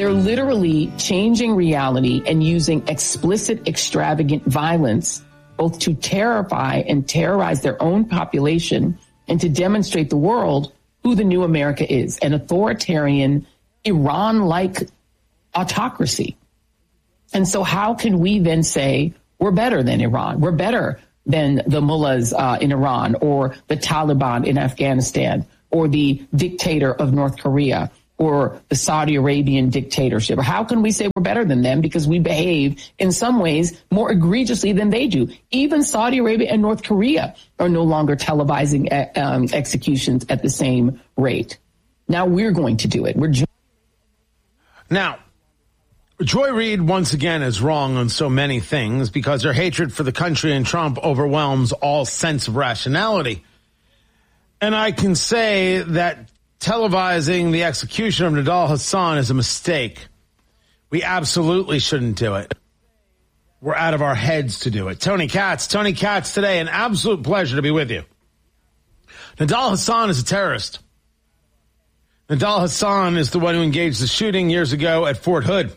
They're literally changing reality and using explicit, extravagant violence, both to terrify and terrorize their own population and to demonstrate the world who the new America is, an authoritarian, Iran-like autocracy. And so how can we then say we're better than Iran? We're better than the mullahs in Iran or the Taliban in Afghanistan or the dictator of North Korea or the Saudi Arabian dictatorship? How can we say we're better than them because we behave in some ways more egregiously than they do? Even Saudi Arabia and North Korea are no longer televising executions at the same rate. Now we're going to do it. Now, Joy Reid, once again, is wrong on so many things because her hatred for the country and Trump overwhelms all sense of rationality. And I can say that televising the execution of Nidal Hasan is a mistake. We absolutely shouldn't do it. We're out of our heads to do it. Tony Katz today, an absolute pleasure to be with you. Nidal Hasan is a terrorist. Nidal Hasan is the one who engaged the shooting years ago at Fort Hood.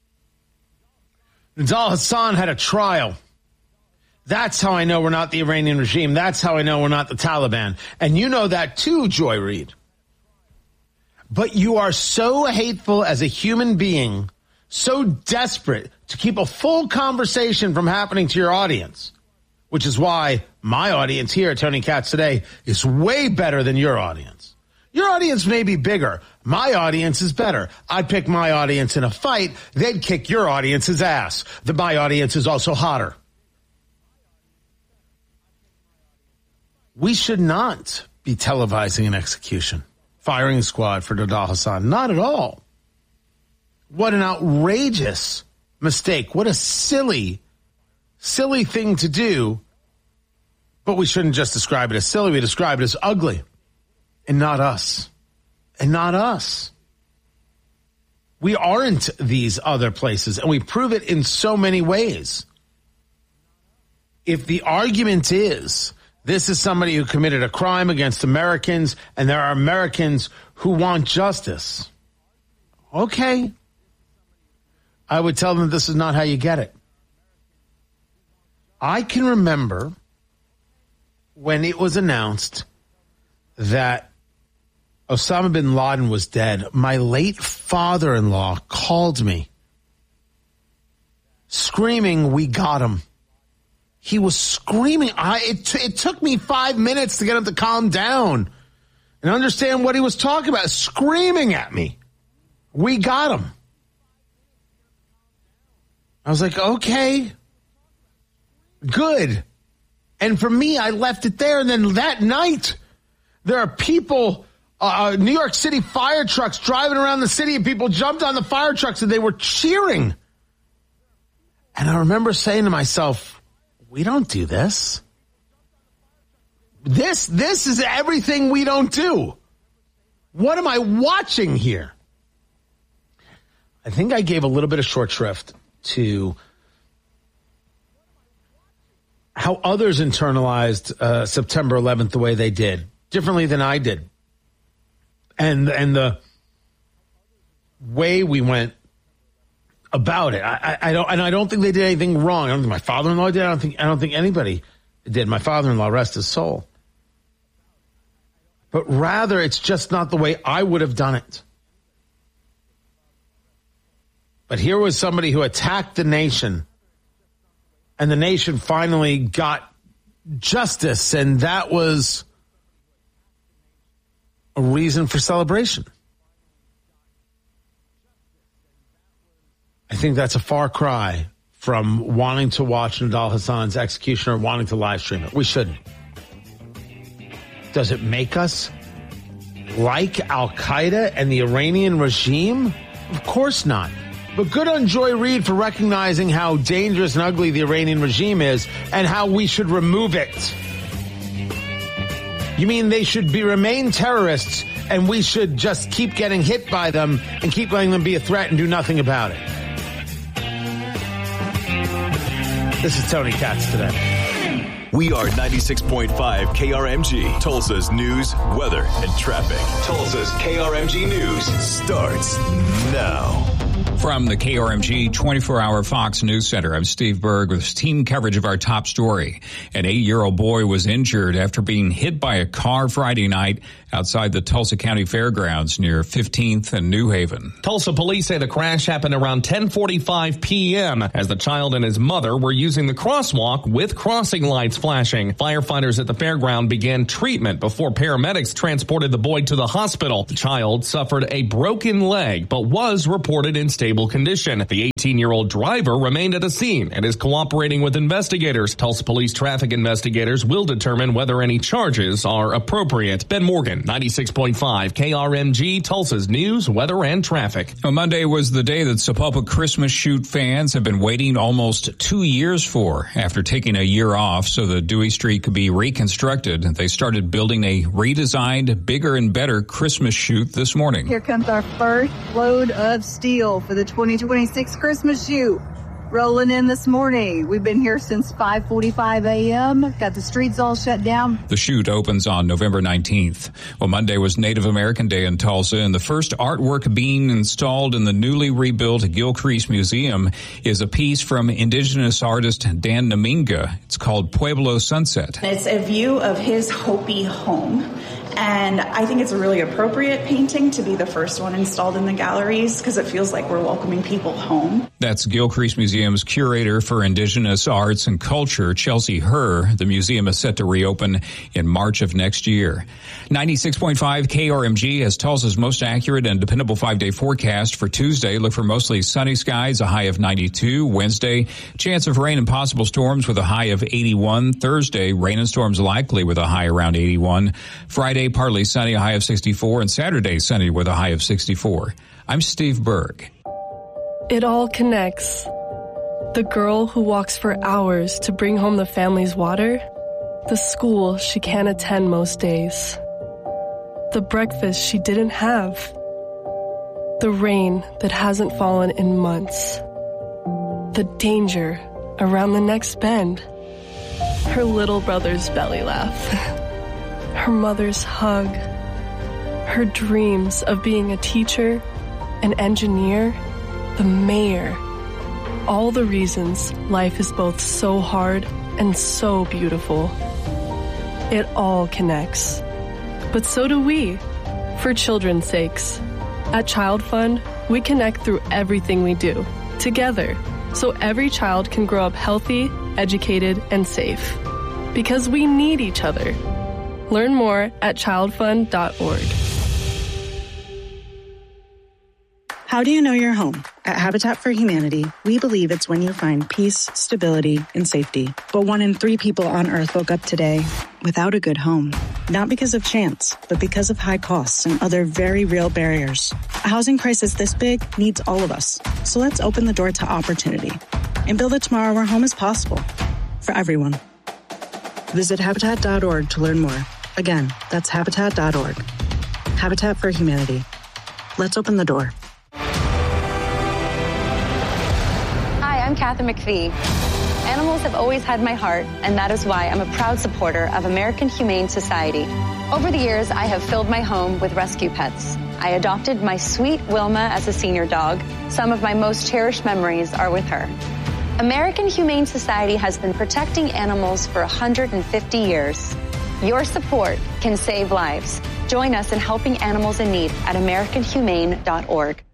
Nidal Hasan had a trial. That's how I know we're not the Iranian regime. That's how I know we're not the Taliban. And you know that too, Joy Reid. But you are so hateful as a human being, so desperate to keep a full conversation from happening to your audience, which is why my audience here at Tony Katz Today is way better than your audience. Your audience may be bigger. My audience is better. I'd pick my audience in a fight. They'd kick your audience's ass. My audience is also hotter. We should not be televising an execution, firing squad for Nidal Hasan. Not at all. What an outrageous mistake. What a silly thing to do. But we shouldn't just describe it as silly. We describe it as ugly. And not us. And not us. We aren't these other places, and we prove it in so many ways. If the argument is this is somebody who committed a crime against Americans, and there are Americans who want justice, okay, I would tell them this is not how you get it. I can remember when it was announced that Osama bin Laden was dead, my late father-in-law called me screaming, "We got him." He was screaming. It took me 5 minutes to get him to calm down and understand what he was talking about, screaming at me. We got him. I was like, okay, good. And for me, I left it there. And then that night, there are people, New York City fire trucks driving around the city, and people jumped on the fire trucks and they were cheering. And I remember saying to myself, we don't do this. This is everything we don't do. What am I watching here? I think I gave a little bit of short shrift to how others internalized September 11th the way they did, differently than I did. And the way we went about it. I don't think they did anything wrong. I don't think my father-in-law did. I don't think anybody did. My father-in-law, rest his soul. But rather, it's just not the way I would have done it. But here was somebody who attacked the nation, and the nation finally got justice, and that was a reason for celebration. I think that's a far cry from wanting to watch Nidal Hasan's execution or wanting to live stream it. We shouldn't. Does it make us like Al-Qaeda and the Iranian regime? Of course not. But good on Joy Reid for recognizing how dangerous and ugly the Iranian regime is and how we should remove it. You mean they should remain terrorists and we should just keep getting hit by them and keep letting them be a threat and do nothing about it? This is Tony Katz Today. We are 96.5 KRMG, Tulsa's news, weather, and traffic. Tulsa's KRMG News starts now. From the KRMG 24-hour Fox News Center, I'm Steve Berg with team coverage of our top story. An 8-year-old boy was injured after being hit by a car Friday night outside the Tulsa County Fairgrounds near 15th and New Haven. Tulsa police say the crash happened around 10:45 p.m. as the child and his mother were using the crosswalk with crossing lights flashing. Firefighters at the fairground began treatment before paramedics transported the boy to the hospital. The child suffered a broken leg but was reported in stable condition. The 18-year-old driver remained at the scene and is cooperating with investigators. Tulsa police traffic investigators will determine whether any charges are appropriate. Ben Morgan, 96.5 KRMG, Tulsa's news, weather, and traffic. Well, Monday was the day that Sapulpa Christmas Shoot fans have been waiting almost 2 years for. After taking a year off so the Dewey Street could be reconstructed, they started building a redesigned, bigger and better Christmas shoot this morning. Here comes our first load of steel for the 2026 Christmas shoot. Rolling in this morning. We've been here since 5:45 a.m. Got the streets all shut down. The shoot opens on November 19th. Well, Monday was Native American Day in Tulsa, and the first artwork being installed in the newly rebuilt Gilcrease Museum is a piece from Indigenous artist Dan Naminga. It's called Pueblo Sunset. It's a view of his Hopi home. And I think it's a really appropriate painting to be the first one installed in the galleries because it feels like we're welcoming people home. That's Gilcrease Museum's curator for Indigenous Arts and Culture, Chelsea Herr. The museum is set to reopen in March of next year. 96.5 KRMG has Tulsa's most accurate and dependable 5-day forecast for Tuesday. Look for mostly sunny skies, a high of 92. Wednesday, chance of rain and possible storms with a high of 81. Thursday, rain and storms likely with a high around 81. Friday, partly sunny, a high of 64, and Saturday, sunny with a high of 64. I'm Steve Berg. It all connects. The girl who walks for hours to bring home the family's water, the school she can't attend most days, the breakfast she didn't have, the rain that hasn't fallen in months, the danger around the next bend, her little brother's belly laugh. Her mother's hug, her dreams of being a teacher, an engineer, the mayor. All the reasons life is both so hard and so beautiful. It all connects. But so do we, for children's sakes. At Child Fund, we connect through everything we do, together, so every child can grow up healthy, educated, and safe. Because we need each other. Learn more at childfund.org. How do you know you're home? At Habitat for Humanity, we believe it's when you find peace, stability, and safety. But 1 in 3 people on Earth woke up today without a good home. Not because of chance, but because of high costs and other very real barriers. A housing crisis this big needs all of us. So let's open the door to opportunity and build a tomorrow where home is possible for everyone. Visit Habitat.org to learn more. Again, that's Habitat.org. Habitat for Humanity. Let's open the door. Hi, I'm Kathy McPhee. Animals have always had my heart, and that is why I'm a proud supporter of American Humane Society. Over the years, I have filled my home with rescue pets. I adopted my sweet Wilma as a senior dog. Some of my most cherished memories are with her. American Humane Society has been protecting animals for 150 years. Your support can save lives. Join us in helping animals in need at AmericanHumane.org.